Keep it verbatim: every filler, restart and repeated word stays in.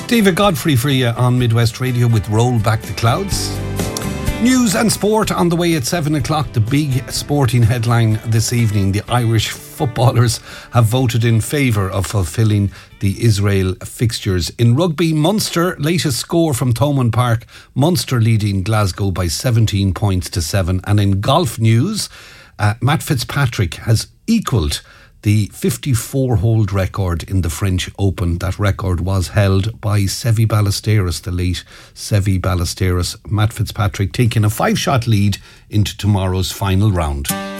David Godfrey for you on Midwest Radio with Roll Back the Clouds. News and sport on the way at seven o'clock. The big sporting headline this evening: the Irish footballers have voted in favour of fulfilling the Israel fixtures. In rugby, Munster, latest score from Thomond Park, Munster leading Glasgow by seventeen points to seven. And in golf news, uh, Matt Fitzpatrick has equalled the fifty-four hole record in the French Open. That record was held by Seve Ballesteros, the late Seve Ballesteros. Matt Fitzpatrick taking a five-shot lead into tomorrow's final round.